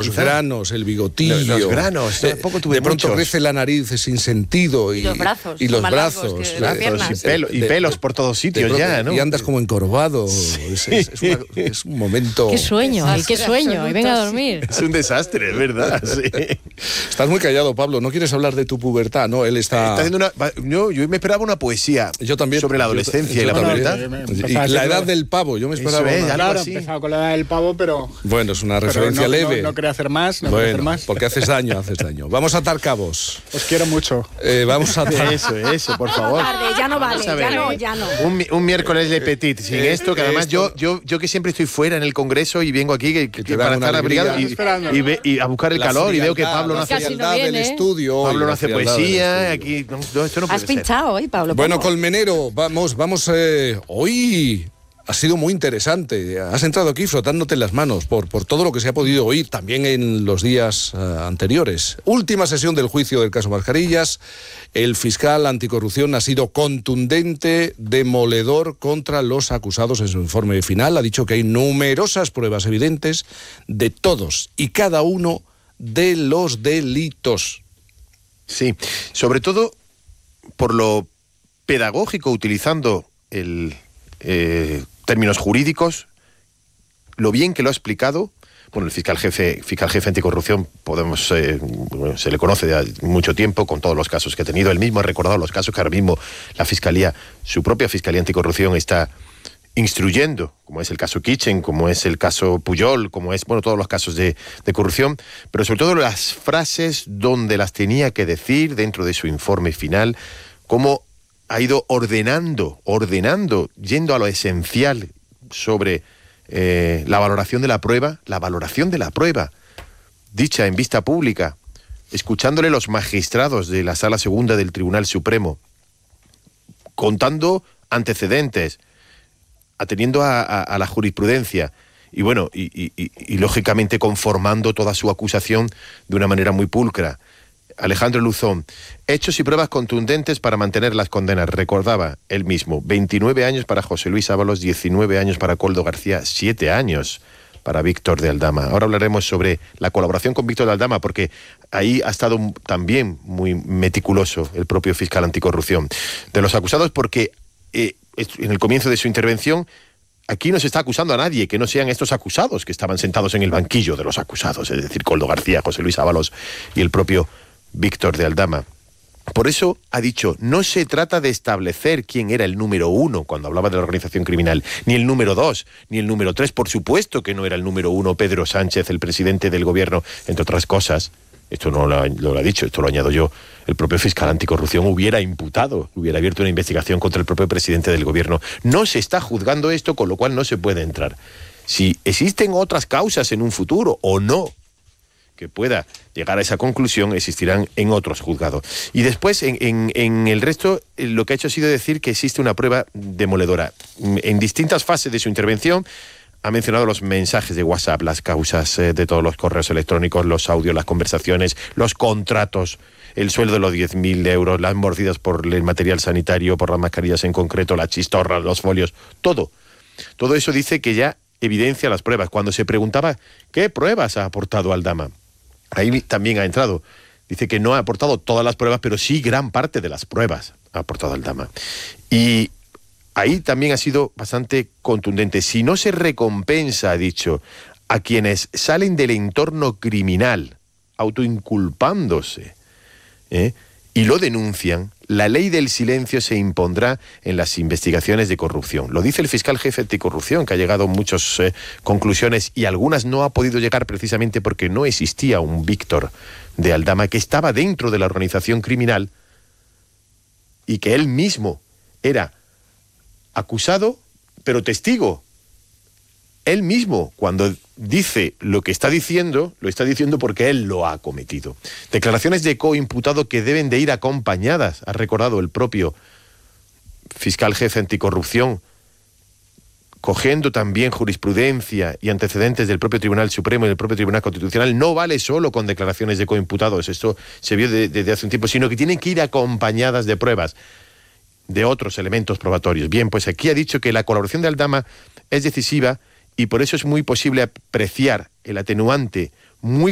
granos, el bigotillo. Los granos, tampoco tuve de pronto muchos. crece la nariz sin sentido. Y los brazos. Y los más brazos. largos que las piernas. Y pelos por todos sitios ya, ¿no? Y andas como encorvado. Es un momento... Qué sueño, qué sueño. Y venga a dormir. Es un desastre, es verdad. Sí. Estás muy callado, Pablo. ¿No quieres hablar de tu pubertad? No, él está haciendo yo me esperaba una poesía yo también, sobre la adolescencia y la pubertad. Y la edad del pavo. Yo me esperaba Claro, empezaba con la edad del pavo, pero... Bueno, es una referencia leve. No quería hacer más, porque haces daño. Vamos a atar cabos. Os quiero mucho. Vamos a atar... Eso, por favor. Ya no vale, ya no. Un miércoles de Petit, sin esto, que además yo que siempre estoy fuera en el Congreso y vengo aquí que para estar abrigado y a buscar el calor y veo que Pablo no hace del estudio. Pablo no hace poesía, aquí esto no puede Has pinchado hoy, Pablo. Bueno, Colmenero, vamos hoy... Ha sido muy interesante. Has entrado aquí frotándote las manos por todo lo que se ha podido oír también en los días anteriores. Última sesión del juicio del caso Mascarillas. El fiscal anticorrupción ha sido contundente, demoledor contra los acusados en su informe final. Ha dicho que hay numerosas pruebas evidentes de todos y cada uno de los delitos. Sí, sobre todo por lo pedagógico, utilizando términos jurídicos, lo bien que lo ha explicado. Bueno, el fiscal jefe anticorrupción se le conoce de mucho tiempo con todos los casos que ha tenido. Él mismo ha recordado los casos que ahora mismo la fiscalía, su propia fiscalía anticorrupción está instruyendo, como es el caso Kitchen, como es el caso Pujol, como es, todos los casos de corrupción, pero sobre todo las frases donde las tenía que decir dentro de su informe final, cómo ha ido ordenando, yendo a lo esencial sobre la valoración de la prueba, dicha en vista pública, escuchándole los magistrados de la Sala Segunda del Tribunal Supremo, contando antecedentes, atendiendo a la jurisprudencia y lógicamente conformando toda su acusación de una manera muy pulcra. Alejandro Luzón, hechos y pruebas contundentes para mantener las condenas, recordaba él mismo, 29 años para José Luis Ábalos, 19 años para Koldo García, 7 años para Víctor de Aldama. Ahora hablaremos sobre la colaboración con Víctor de Aldama, porque ahí ha estado también muy meticuloso el propio fiscal anticorrupción de los acusados, porque en el comienzo de su intervención aquí no se está acusando a nadie que no sean estos acusados que estaban sentados en el banquillo de los acusados, es decir, Koldo García, José Luis Ábalos y el propio Víctor de Aldama. Por eso ha dicho, no se trata de establecer quién era el número 1 cuando hablaba de la organización criminal, ni el número 2, ni el número 3, por supuesto que no era el número 1 Pedro Sánchez, el presidente del gobierno, entre otras cosas. Esto no lo ha dicho, esto lo añado yo. El propio fiscal anticorrupción hubiera abierto una investigación contra el propio presidente del gobierno. No se está juzgando esto, con lo cual no se puede entrar. Si existen otras causas en un futuro o no, que pueda llegar a esa conclusión, existirán en otros juzgados. Y después, en el resto, lo que ha hecho ha sido decir que existe una prueba demoledora. En distintas fases de su intervención, ha mencionado los mensajes de WhatsApp, las causas de todos los correos electrónicos, los audios, las conversaciones, los contratos, el sueldo de los 10.000 euros, las mordidas por el material sanitario, por las mascarillas en concreto, las chistorras, los folios, todo. Todo eso dice que ya evidencia las pruebas. Cuando se preguntaba qué pruebas ha aportado Aldama, ahí también ha entrado. Dice que no ha aportado todas las pruebas, pero sí gran parte de las pruebas ha aportado Aldama. Y ahí también ha sido bastante contundente. Si no se recompensa, ha dicho, a quienes salen del entorno criminal, autoinculpándose, y lo denuncian, la ley del silencio se impondrá en las investigaciones de corrupción. Lo dice el fiscal jefe anticorrupción, que ha llegado a muchas conclusiones, y algunas no ha podido llegar precisamente porque no existía un Víctor de Aldama que estaba dentro de la organización criminal y que él mismo era acusado, pero testigo. Él mismo, cuando dice lo que está diciendo, lo está diciendo porque él lo ha cometido. Declaraciones de coimputado que deben de ir acompañadas, ha recordado el propio fiscal jefe anticorrupción, cogiendo también jurisprudencia y antecedentes del propio Tribunal Supremo y del propio Tribunal Constitucional. No vale solo con declaraciones de coimputados, esto se vio desde hace un tiempo, sino que tienen que ir acompañadas de pruebas, de otros elementos probatorios. Bien, pues aquí ha dicho que la colaboración de Aldama es decisiva y por eso es muy posible apreciar el atenuante muy